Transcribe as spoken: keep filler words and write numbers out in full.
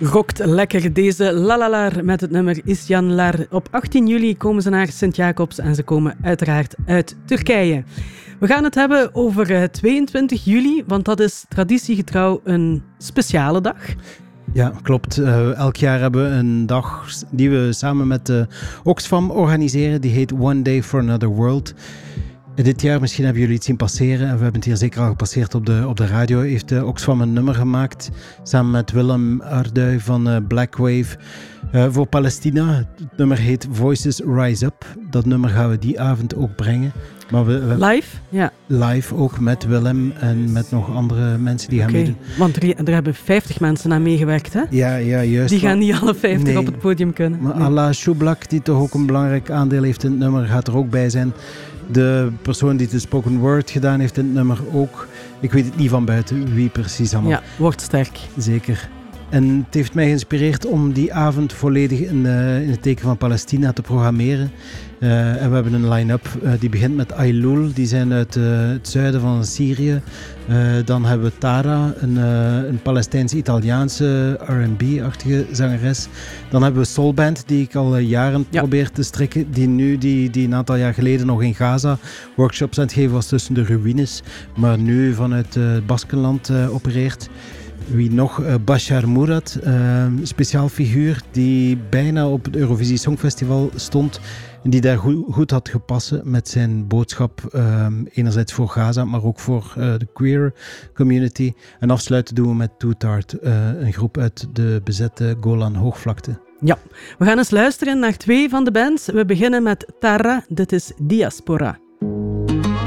Rokt lekker deze Lalalar met het nummer Isyanlar. Op achttien juli komen ze naar Sint-Jacobs en ze komen uiteraard uit Turkije. We gaan het hebben over tweeëntwintig juli, want dat is traditiegetrouw een speciale dag. Ja, klopt. Uh, elk jaar hebben we een dag die we samen met de Oxfam organiseren. Die heet One Day for Another World. Dit jaar, misschien hebben jullie het zien passeren, en we hebben het hier zeker al gepasseerd op de, op de radio, heeft de Oxfam een nummer gemaakt, samen met Willem Arduy van uh, Black Wave, uh, voor Palestina. Het nummer heet Voices Rise Up. Dat nummer gaan we die avond ook brengen. Maar we, we live? Ja. Live ook met Willem en met nog andere mensen die gaan okay. meedoen. Want er, er hebben vijftig mensen aan meegewerkt, hè? Ja, ja, juist. Die gaan niet alle vijftig nee. op het podium kunnen. Maar nee. Ala Shublak, die toch ook een belangrijk aandeel heeft in het nummer, gaat er ook bij zijn. De persoon die de spoken word gedaan heeft in het nummer ook. Ik weet het niet van buiten wie precies allemaal. Ja, wordt sterk. Zeker. En het heeft mij geïnspireerd om die avond volledig in, uh, in het teken van Palestina te programmeren. Uh, en we hebben een line-up uh, die begint met Ailul, die zijn uit uh, het zuiden van Syrië. Uh, dan hebben we Tara, een, uh, een Palestijns-Italiaanse R en B-achtige zangeres. Dan hebben we Soulband, die ik al uh, jaren ja. probeer te strikken, die nu, die, die een aantal jaar geleden nog in Gaza workshops aan het geven was tussen de ruïnes, maar nu vanuit uh, het Baskenland uh, opereert. Wie nog? Uh, Bashar Murad, uh, speciaal figuur die bijna op het Eurovisie Songfestival stond en die daar goed, goed had gepast met zijn boodschap, uh, enerzijds voor Gaza, maar ook voor uh, de queer community. En afsluiten doen we met Tootart, uh, een groep uit de bezette Golan Hoogvlakte. Ja, we gaan eens luisteren naar twee van de bands. We beginnen met Tara, dit is Diaspora.